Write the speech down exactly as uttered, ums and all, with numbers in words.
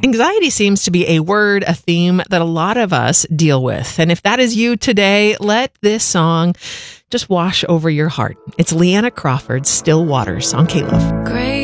Anxiety seems to be a word, a theme that a lot of us deal with. And if that is you today, let this song just wash over your heart. It's Leanna Crawford's Still Waters on K-Love. Great.